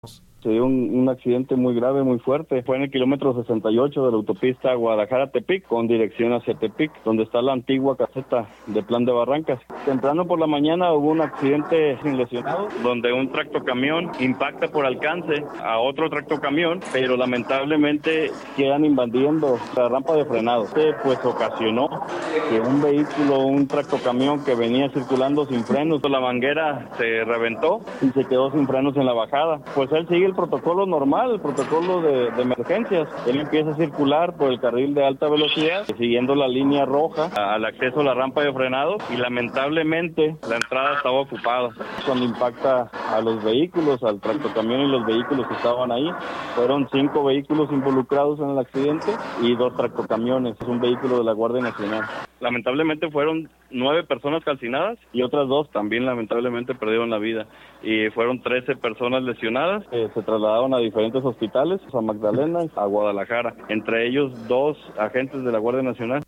Se dio un accidente muy grave, muy fuerte. Fue en el kilómetro 68 de la autopista Guadalajara-Tepic, con dirección hacia Tepic, donde está la antigua caseta de Plan de Barrancas. Temprano por la mañana hubo un accidente sin lesionados, donde un tractocamión impacta por alcance a otro tractocamión, pero lamentablemente quedan invadiendo la rampa de frenado. Pues ocasionó que un vehículo, un tractocamión que venía circulando sin frenos, la manguera se reventó y se quedó sin frenos en la bajada. Pues él sigue el protocolo normal, el protocolo de emergencias. Él empieza a circular por el carril de alta velocidad, siguiendo la línea roja al acceso a la rampa de frenado, y lamentablemente la entrada estaba ocupada. Cuando impacta a los vehículos, al tractocamión y los vehículos que estaban ahí, fueron 5 vehículos involucrados en el accidente y 2 tractocamiones, es un vehículo de la Guardia Nacional. Lamentablemente fueron 9 personas calcinadas y otras 2 también lamentablemente perdieron la vida, y fueron 13 personas lesionadas. Se trasladaron a diferentes hospitales, a Magdalena, a Guadalajara, entre ellos 2 agentes de la Guardia Nacional.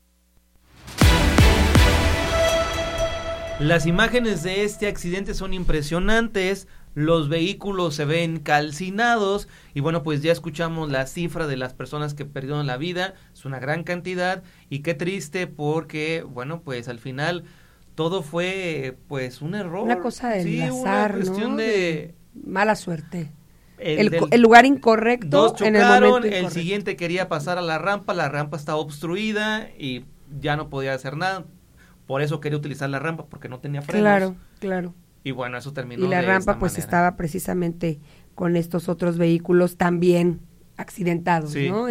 Las imágenes de este accidente son impresionantes, los vehículos se ven calcinados y bueno, pues ya escuchamos la cifra de las personas que perdieron la vida, es una gran cantidad y qué triste porque bueno, pues al final todo fue pues un error. Una cosa del azar, una cuestión, ¿no? de mala suerte. El lugar incorrecto, dos chocaron, en el momento incorrecto. El siguiente quería pasar a la rampa estaba obstruida y ya no podía hacer nada. Por eso quería utilizar la rampa, porque no tenía frenos. Claro. Y bueno, eso terminó. Y la rampa pues manera. Estaba precisamente con estos otros vehículos también accidentados, sí. ¿no?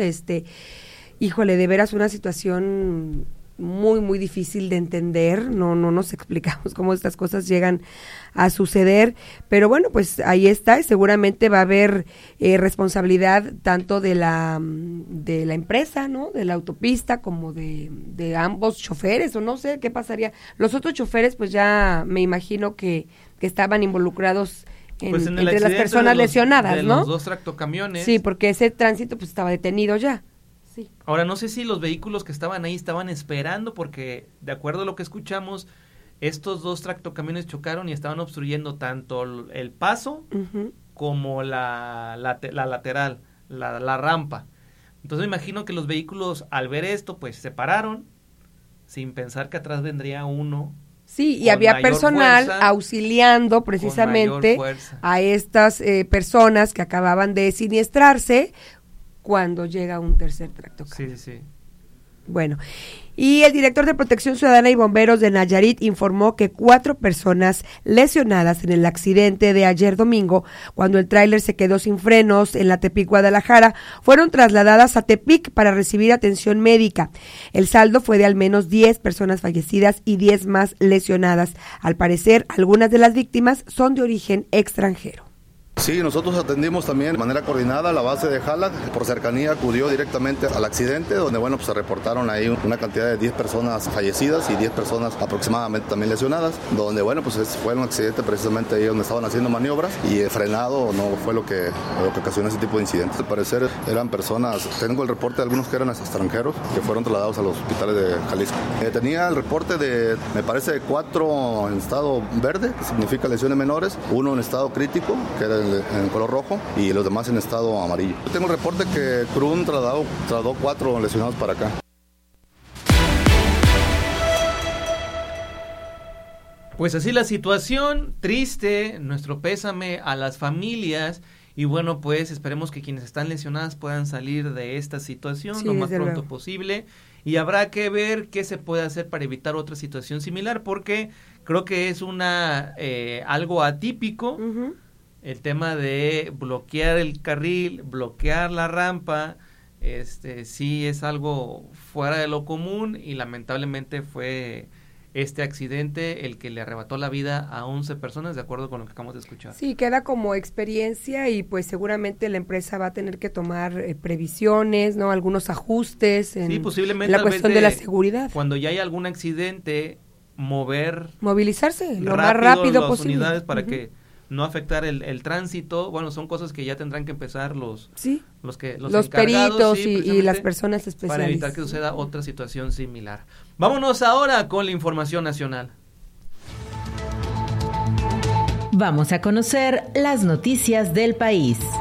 Híjole, de veras una situación muy, muy difícil de entender, no nos explicamos cómo estas cosas llegan a suceder, pero bueno, pues ahí está, y seguramente va a haber responsabilidad tanto de la empresa, ¿no? De la autopista, como de ambos choferes, o no sé qué pasaría. Los otros choferes, pues ya me imagino que estaban involucrados entre las personas lesionadas, de ¿no? Los 2 tractocamiones. Sí, porque ese tránsito pues estaba detenido ya. Sí. Ahora, no sé si los vehículos que estaban ahí estaban esperando, porque de acuerdo a lo que escuchamos, estos 2 tractocamiones chocaron y estaban obstruyendo tanto el paso como la lateral, la rampa. Entonces me imagino que los vehículos al ver esto, pues se pararon, sin pensar que atrás vendría uno. Sí, y había personal auxiliando precisamente a estas personas que acababan de siniestrarse, cuando llega un tercer tractocamión. Sí. Bueno, y el director de Protección Ciudadana y Bomberos de Nayarit informó que 4 personas lesionadas en el accidente de ayer domingo, cuando el tráiler se quedó sin frenos en la Tepic Guadalajara, fueron trasladadas a Tepic para recibir atención médica. El saldo fue de al menos 10 personas fallecidas y 10 más lesionadas. Al parecer, algunas de las víctimas son de origen extranjero. Sí, nosotros atendimos también de manera coordinada la base de Jalac. Por cercanía acudió directamente al accidente, donde bueno, pues se reportaron ahí una cantidad de 10 personas fallecidas y 10 personas aproximadamente también lesionadas, donde bueno, pues fue un accidente precisamente ahí donde estaban haciendo maniobras y frenado no fue lo que ocasionó ese tipo de incidentes. Al parecer eran personas, tengo el reporte de algunos que eran extranjeros que fueron trasladados a los hospitales de Jalisco. Tenía el reporte de, me parece, 4 en estado verde, que significa lesiones menores, 1 en estado crítico, que era en color rojo, y los demás en estado amarillo. Tengo el reporte que Crun trasladó 4 lesionados para acá. Pues así la situación, triste, nuestro pésame a las familias, y bueno, pues esperemos que quienes están lesionadas puedan salir de esta situación lo más pronto posible, y habrá que ver qué se puede hacer para evitar otra situación similar, porque creo que es algo atípico. El tema de bloquear el carril, bloquear la rampa, sí es algo fuera de lo común, y lamentablemente fue este accidente el que le arrebató la vida a 11 personas, de acuerdo con lo que acabamos de escuchar. Sí, queda como experiencia, y pues seguramente la empresa va a tener que tomar previsiones, ¿no? Algunos ajustes en posiblemente la cuestión de la seguridad. Cuando ya hay algún accidente, movilizarse lo más rápido las posible. Unidades para que no afectar el tránsito. Bueno, son cosas que ya tendrán que empezar los peritos y las personas especiales para evitar que suceda otra situación similar. Vámonos ahora con la información nacional. Vamos a conocer las noticias del país.